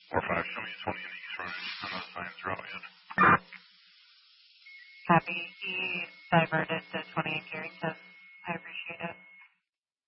4-5, show me 20 in the East Road. I'm not signs are out yet. Copy. He diverted to 20 in Carrington. I appreciate it.